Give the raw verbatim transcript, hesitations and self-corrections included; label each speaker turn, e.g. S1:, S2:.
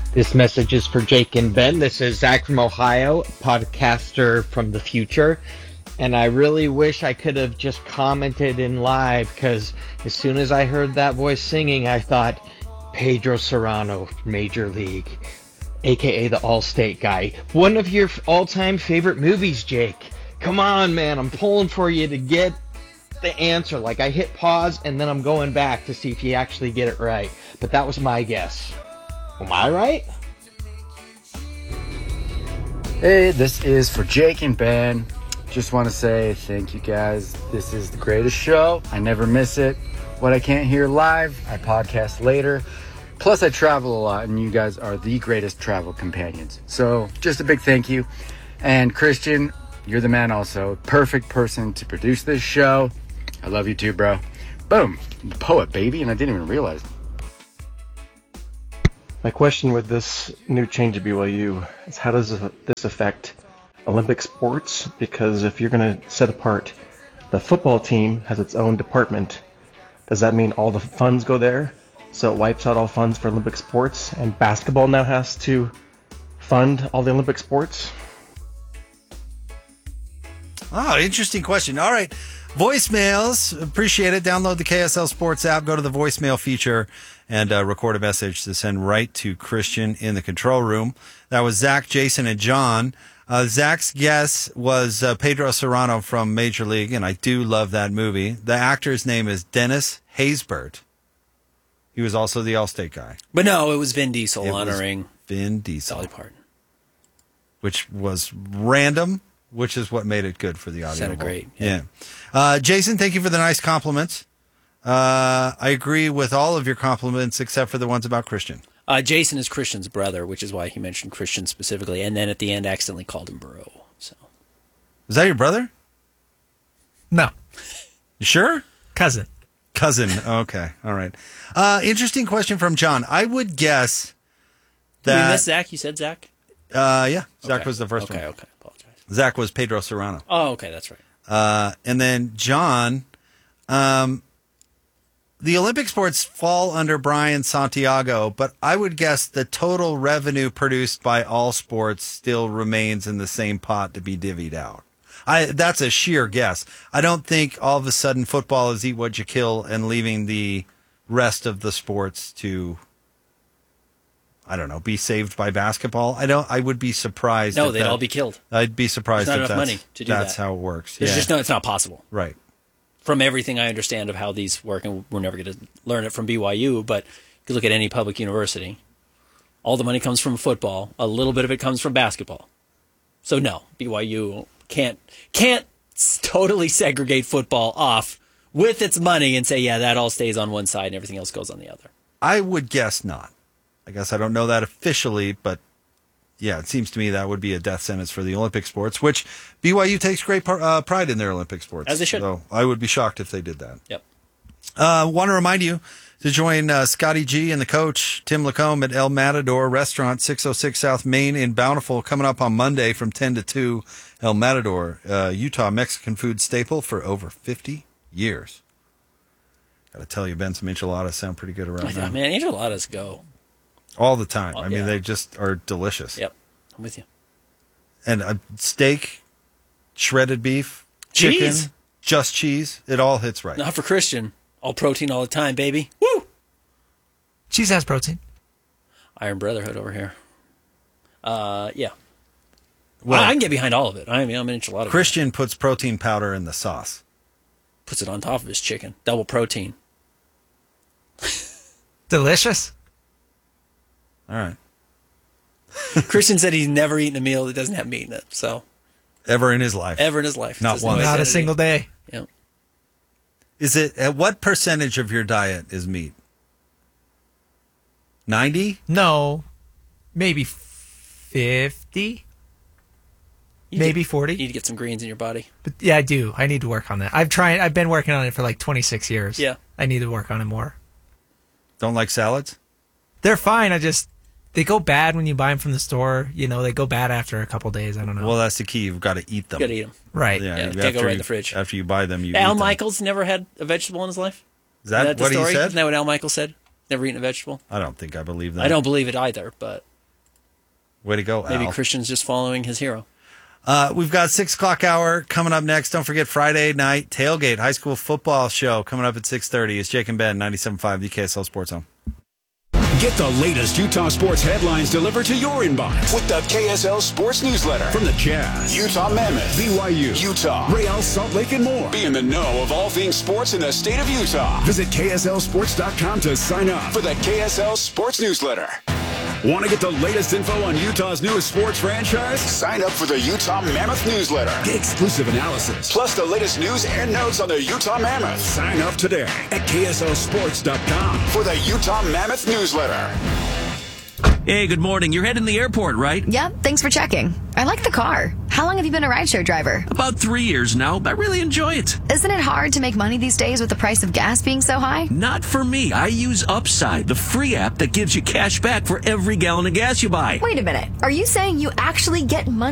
S1: This message is for Jake and Ben. This is Zach from Ohio, podcaster from the future. And I really wish I could have just commented in live, because as soon as I heard that voice singing, I thought, Pedro Serrano, Major League, a k a the All-State guy. One of your all-time favorite movies, Jake. Come on, man. I'm pulling for you to get the answer. Like, I hit pause, and then I'm going back to see if you actually get it right. But that was my guess. Am I right?
S2: Hey, this is for Jake and Ben. Just want to say thank you guys. This is the greatest show. I never miss it. What I can't hear live, I podcast later. Plus, I travel a lot, and you guys are the greatest travel companions. So, just a big thank you. And Christian, you're the man also. Perfect person to produce this show. I love you too, bro. Boom. Poet, baby, and I didn't even realize it.
S3: My question with this new change at B Y U is, how does this affect Olympic sports? Because if you're going to set apart, the football team has its own department, does that mean all the funds go there? So it wipes out all funds for Olympic sports, and basketball now has to fund all the Olympic sports?
S4: Oh, interesting question. All right. Voicemails. Appreciate it. Download the K S L Sports app. Go to the voicemail feature and uh, record a message to send right to Christian in the control room. That was Zach, Jason, and John. Uh, Zach's guess was uh, Pedro Serrano from Major League, and I do love that movie. The actor's name is Dennis Haysbert. He was also the All-State guy.
S5: But no, it was Vin Diesel
S4: It
S5: honoring
S4: was Vin Diesel,
S5: Dolly Parton.
S4: which was random, which is what made it good for the audio.
S5: Sounded
S4: vault.
S5: great.
S4: Yeah.
S5: Yeah.
S4: Uh, Jason, thank you for the nice compliments. Uh, I agree with all of your compliments except for the ones about Christian.
S5: Uh, Jason is Christian's brother, which is why he mentioned Christian specifically, and then at the end accidentally called him bro. So,
S4: Is that your brother?
S6: No.
S4: You sure?
S6: Cousin.
S4: Cousin. Okay. All right. Uh, interesting question from John. I would guess
S5: Did we
S4: that.
S5: miss Zach? You said Zach?
S4: Uh, yeah. Zach
S5: Okay.
S4: was the first
S5: okay,
S4: one.
S5: Okay, okay. Apologize.
S4: Zach was Pedro Serrano.
S5: Oh, okay, that's right.
S4: Uh, and then John, um, the Olympic sports fall under Brian Santiago, but I would guess the total revenue produced by all sports still remains in the same pot to be divvied out. I, that's a sheer guess. I don't think all of a sudden football is eat what you kill and leaving the rest of the sports to, I don't know, be saved by basketball. I don't. I would be surprised.
S5: No,
S4: if
S5: they'd
S4: that-
S5: all be killed.
S4: I'd be surprised
S5: There's not
S4: if
S5: enough
S4: that's,
S5: money to do
S4: that's
S5: that.
S4: how it works.
S5: There's
S4: yeah.
S5: just no, it's not possible.
S4: Right.
S5: From everything I understand of how these work, and we're never going to learn it from B Y U, but you could look at any public university. All the money comes from football. A little bit of it comes from basketball. So no, B Y U can't can't totally segregate football off with its money and say, yeah, that all stays on one side and everything else goes on the other.
S4: I would guess not. I guess I don't know that officially, but yeah, it seems to me that would be a death sentence for the Olympic sports, which B Y U takes great par- uh, pride in their Olympic sports.
S5: As they should.
S4: So I would be shocked if they did that.
S5: Yep.
S4: Uh, want to remind you to join uh, Scotty G and the coach, Tim Lacombe, at El Matador Restaurant, six oh six South Main in Bountiful, coming up on Monday from ten to two. El Matador, uh, Utah Mexican food staple for over fifty years. Got to tell you, Ben, some enchiladas sound pretty good around
S5: I
S4: now.
S5: thought, man, enchiladas go.
S4: All the time.
S5: Oh,
S4: I mean,
S5: yeah.
S4: they just are delicious.
S5: Yep. I'm with you.
S4: And a steak, shredded beef,
S5: Cheese.
S4: chicken, just cheese. It all hits right.
S5: Not for Christian. All protein all the time, baby. Woo!
S6: Cheese has protein.
S5: Iron Brotherhood over here. Uh, yeah.
S4: Well,
S5: I, I can get behind all of it. I mean, I'm an enchilada. guy.
S4: Christian puts protein powder in the sauce.
S5: Puts it on top of his chicken. Double protein.
S6: Delicious.
S4: All right.
S5: Christian said he's never eaten a meal that doesn't have meat in it. So
S4: Ever in his life.
S5: ever in his life,
S4: Not
S5: Doesn't
S4: once.
S5: know
S6: Not a
S5: identity.
S6: single day.
S5: Yeah.
S4: Is it, at what percentage of your diet is meat? ninety?
S6: No. Maybe fifty.
S5: You
S6: Maybe
S5: need-
S6: forty.
S5: You need to get some greens in your body.
S6: But yeah, I do. I need to work on that. I've tried. I've been working on it for like twenty-six years.
S5: Yeah.
S6: I need to work on it more.
S4: Don't like salads?
S6: They're fine. I just they go bad when you buy them from the store. You know, they go bad after a couple days. I don't know.
S4: Well, that's the key. You've got to eat them.
S5: You gotta eat them.
S6: right.
S4: Yeah,
S5: Yeah,
S4: you-
S5: can't go
S4: after
S5: right in
S4: you-
S5: the fridge.
S4: After you buy them, you
S5: Al
S4: eat them.
S5: Michaels never had a vegetable in his life.
S4: Is that,
S5: Isn't the
S4: what
S5: story?
S4: he said?
S5: Isn't that what Al Michaels said? Never eaten a vegetable.
S4: I don't think I believe that.
S5: I don't believe it either, but
S4: Way to go,
S5: Maybe
S4: Al.
S5: Christian's just following his hero.
S4: Uh, we've got six o'clock hour coming up next. Don't forget Friday night tailgate high school football show coming up at six thirty. It's Jake and Ben, ninety-seven point five, the K S L Sports Home.
S7: Get the latest Utah sports headlines delivered to your inbox with the K S L Sports Newsletter. From the Jazz, Utah Mammoth, B Y U, Utah, Real Salt Lake, and more. Be in the know of all things sports in the state of Utah. Visit K S L sports dot com to sign up for the K S L Sports Newsletter. Want to get the latest info on Utah's newest sports franchise? Sign up for the Utah Mammoth Newsletter. Get exclusive analysis, plus the latest news and notes on the Utah Mammoth. Sign up today at K S L sports dot com for the Utah Mammoth Newsletter.
S8: Hey, good morning. You're heading to the airport, right?
S9: Yep, thanks for checking. I like the car. How long have you been a rideshare driver?
S8: About three years now. I really enjoy it.
S9: Isn't it hard to make money these days with the price of gas being so high?
S8: Not for me. I use Upside, the free app that gives you cash back for every gallon of gas you buy.
S9: Wait a minute. Are you saying you actually get money